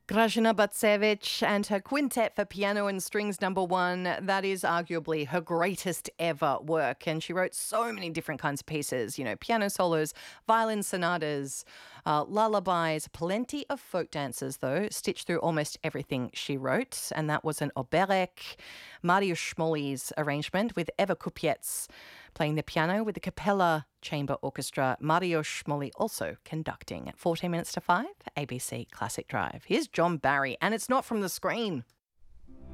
Grażyna Bacevich and her Quintet for Piano and Strings #1, that is arguably her greatest ever work. And she wrote so many different kinds of pieces, piano solos, violin sonatas, lullabies, plenty of folk dances, though, stitched through almost everything she wrote. And that was an Oberek, Mariusz Smoli's arrangement with Eva Kupiec playing the piano with the Capella Chamber Orchestra, Mariusz Smoli also conducting at 14 minutes to 5, ABC Classic Drive. Here's John Barry, and it's not from the screen.